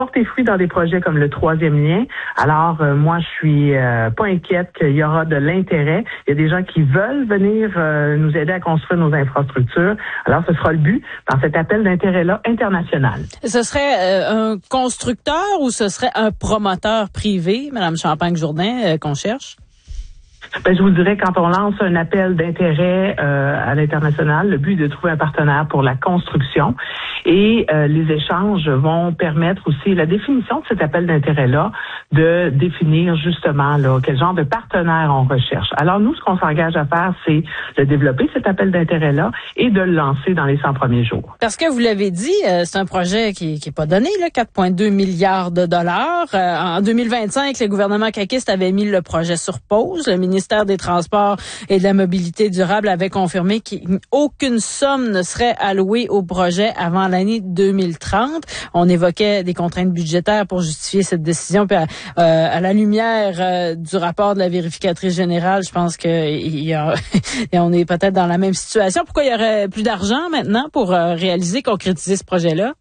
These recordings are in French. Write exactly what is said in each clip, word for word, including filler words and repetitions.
porter fruit dans des projets comme le troisième lien. Alors, euh, moi, je suis euh, pas inquiète qu'il y aura de l'intérêt. Il y a des gens qui veulent venir euh, nous aider à construire nos infrastructures. Alors, ce sera le but dans cet appel d'intérêt-là international. Ce serait euh, un constructeur ou ce serait un promoteur privé, Mme Champagne-Jourdain, euh, qu'on cherche? Ben, je vous dirais, quand on lance un appel d'intérêt euh, à l'international, le but est de trouver un partenaire pour la construction et euh, les échanges vont permettre aussi la définition de cet appel d'intérêt-là, de définir justement là quel genre de partenaire on recherche. Alors nous, ce qu'on s'engage à faire, c'est de développer cet appel d'intérêt-là et de le lancer dans les cent premiers jours. Parce que vous l'avez dit, euh, c'est un projet qui qui est pas donné, là, quatre virgule deux milliards de dollars. Euh, en deux mille vingt-cinq, le gouvernement caquiste avait mis le projet sur pause. Le ministère des Transports et de la Mobilité durable avait confirmé qu'aucune somme ne serait allouée au projet avant l'année deux mille trente. On évoquait des contraintes budgétaires pour justifier cette décision. Puis à, euh, à la lumière euh, du rapport de la vérificatrice générale, je pense que il y a, on est peut-être dans la même situation. Pourquoi il y aurait plus d'argent maintenant pour euh, réaliser, concrétiser ce projet-là?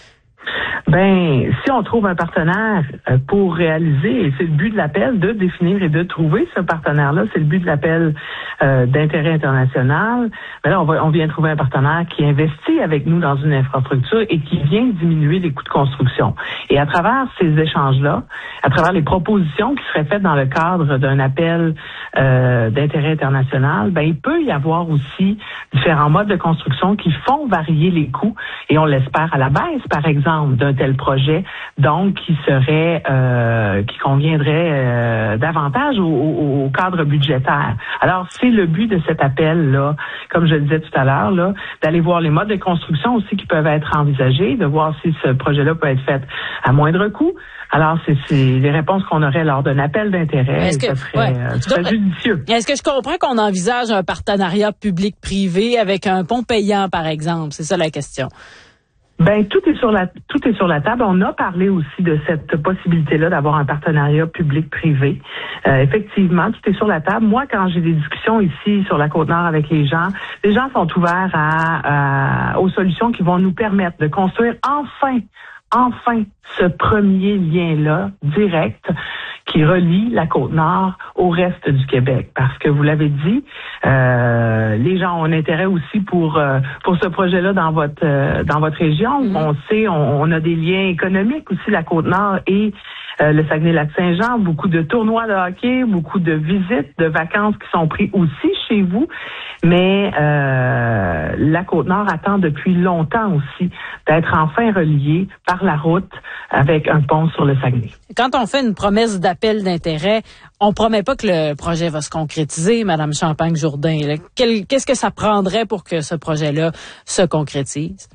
Ben, si on trouve un partenaire pour réaliser, et c'est le but de l'appel, de définir et de trouver ce partenaire-là, c'est le but de l'appel euh, d'intérêt international. Ben là, on, va, on vient trouver un partenaire qui investit avec nous dans une infrastructure et qui vient diminuer les coûts de construction. Et à travers ces échanges-là, à travers les propositions qui seraient faites dans le cadre d'un appel euh, d'intérêt international, ben il peut y avoir aussi différents modes de construction qui font varier les coûts, et on l'espère à la baisse, par exemple, d'un tel projet, donc qui serait, euh, qui conviendrait euh, davantage au, au, au cadre budgétaire. Alors, c'est le but de cet appel-là, comme je le disais tout à l'heure, là, d'aller voir les modes de construction aussi qui peuvent être envisagés, de voir si ce projet-là peut être fait à moindre coût. Alors, c'est, c'est les réponses qu'on aurait lors d'un appel d'intérêt. Est-ce que, ça serait, ouais. euh, ça serait judicieux. Est-ce que je comprends qu'on envisage un partenariat public-privé avec un pont payant, par exemple? C'est ça la question. Ben tout est sur la tout est sur la table. On a parlé aussi de cette possibilité-là d'avoir un partenariat public-privé. Euh, effectivement, tout est sur la table. Moi, quand j'ai des discussions ici sur la Côte-Nord avec les gens, les gens sont ouverts à, à aux solutions qui vont nous permettre de construire enfin, enfin ce premier lien-là direct qui relie la Côte-Nord au reste du Québec. Parce que vous l'avez dit, euh, les gens ont un intérêt aussi pour euh, pour ce projet-là dans votre euh, dans votre région. Mm-hmm. On sait, on, on a des liens économiques aussi, la Côte-Nord et euh, le Saguenay-Lac-Saint-Jean, beaucoup de tournois de hockey, beaucoup de visites, de vacances qui sont prises aussi chez vous. Mais euh, la Côte-Nord attend depuis longtemps aussi d'être enfin reliée par la route avec un pont sur le Saguenay. Quand on fait une promesse d'appel d'intérêt, on promet pas que le projet va se concrétiser, Mme Champagne-Jourdain. Quel, qu'est-ce que ça prendrait pour que ce projet-là se concrétise?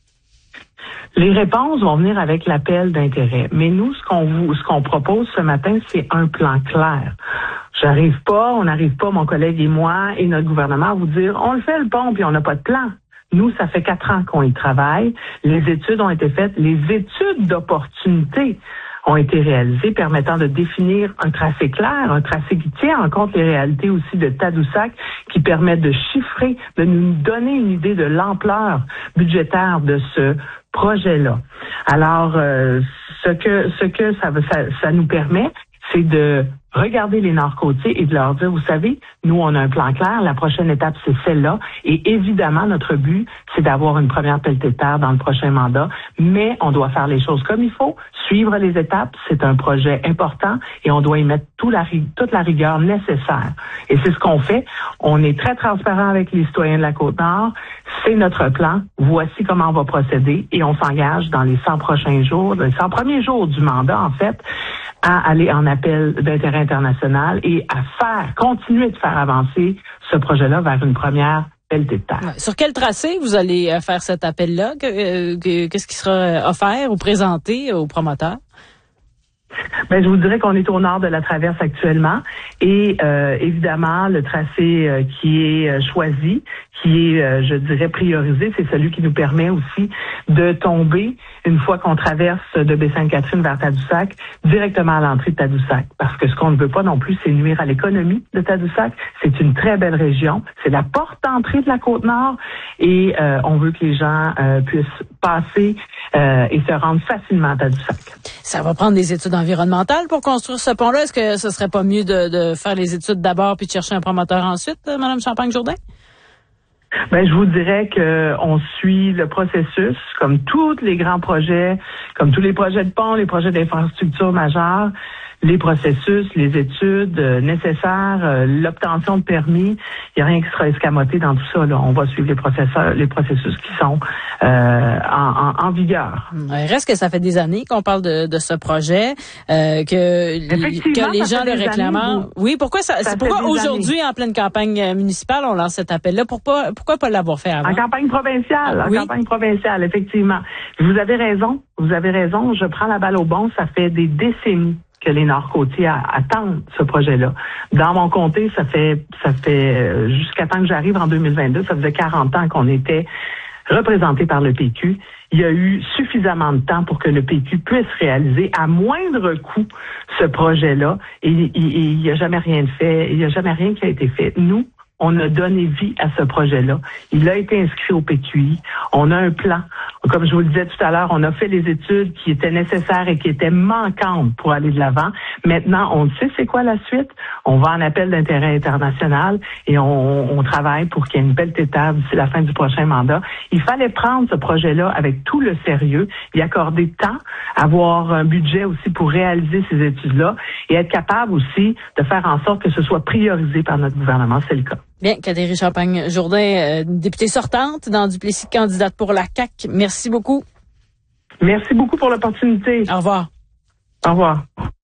Les réponses vont venir avec l'appel d'intérêt. Mais nous, ce qu'on vous, ce qu'on propose ce matin, c'est un plan clair. J'arrive pas, on n'arrive pas, mon collègue et moi et notre gouvernement, à vous dire, on le fait le pont puis on n'a pas de plan. Nous, ça fait quatre ans qu'on y travaille. Les études ont été faites. Les études d'opportunité ont été réalisées, permettant de définir un tracé clair, un tracé qui tient en compte les réalités aussi de Tadoussac, qui permet de chiffrer, de nous donner une idée de l'ampleur budgétaire de ce projet-là. Alors, euh, ce que ce que ça, ça, ça nous permet, c'est de regarder les Nord-Côtiers et de leur dire, vous savez, nous, on a un plan clair. La prochaine étape, c'est celle-là. Et évidemment, notre but, c'est d'avoir une première pelletée de terre dans le prochain mandat. Mais on doit faire les choses comme il faut, suivre les étapes. C'est un projet important et on doit y mettre tout la, toute la rigueur nécessaire. Et c'est ce qu'on fait. On est très transparent avec les citoyens de la Côte-Nord. C'est notre plan. Voici comment on va procéder. Et on s'engage dans les cent prochains jours, les cent premiers jours du mandat, en fait, à aller en appel d'intérêt international et à faire, continuer de faire avancer ce projet-là vers une première pelletée de terre. Sur quel tracé vous allez faire cet appel-là? Qu'est-ce qui sera offert ou présenté aux promoteurs? Ben, je vous dirais qu'on est au nord de la traverse actuellement et euh, évidemment le tracé euh, qui est euh, choisi, qui est, euh, je dirais, priorisé, c'est celui qui nous permet aussi de tomber une fois qu'on traverse de Baie-Sainte-Catherine vers Tadoussac, directement à l'entrée de Tadoussac. Parce que ce qu'on ne veut pas non plus, c'est nuire à l'économie de Tadoussac. C'est une très belle région. C'est la porte d'entrée de la Côte-Nord et euh, on veut que les gens euh, puissent passer euh, et se rendre facilement à Tadoussac. Ça va prendre des études environnementales pour construire ce pont-là. Est-ce que ce serait pas mieux de, de faire les études d'abord puis de chercher un promoteur ensuite, Mme Champagne-Jourdain? Ben, je vous dirais que on suit le processus, comme tous les grands projets, comme tous les projets de pont, les projets d'infrastructure majeures, les processus, les études euh, nécessaires, euh, l'obtention de permis. Il n'y a rien qui sera escamoté dans tout ça. Là. On va suivre les processeurs, les processus qui sont euh, en, en, en vigueur. Il reste que ça fait des années qu'on parle de, de ce projet, euh, que, que les gens le réclament. Oui, pourquoi ça, ça c'est pourquoi aujourd'hui, années. En pleine campagne municipale, on lance cet appel-là? Pourquoi, pourquoi pas l'avoir fait avant? En campagne provinciale, en oui. campagne provinciale, effectivement. Vous avez raison, vous avez raison. Je prends la balle au bon. Ça fait des décennies que les Nord-Côtiers attendent ce projet-là. Dans mon comté, ça fait ça fait jusqu'à temps que j'arrive en deux mille vingt-deux, ça faisait quarante ans qu'on était représenté par le P Q. Il y a eu suffisamment de temps pour que le P Q puisse réaliser à moindre coût ce projet-là. Et il n'y a jamais rien de fait, il n'y a jamais rien qui a été fait. Nous, on a donné vie à ce projet-là. Il a été inscrit au P Q I. On a un plan. Comme je vous le disais tout à l'heure, on a fait les études qui étaient nécessaires et qui étaient manquantes pour aller de l'avant. Maintenant, on sait c'est quoi la suite. On va en appel d'intérêt international et on, on travaille pour qu'il y ait une belle étape d'ici la fin du prochain mandat. Il fallait prendre ce projet-là avec tout le sérieux, y accorder de temps, avoir un budget aussi pour réaliser ces études-là et être capable aussi de faire en sorte que ce soit priorisé par notre gouvernement. C'est le cas. Bien, Kadéry Champagne-Jourdain, euh, députée sortante dans Duplessis, candidate pour la C A Q. Merci beaucoup. Merci beaucoup pour l'opportunité. Au revoir. Au revoir.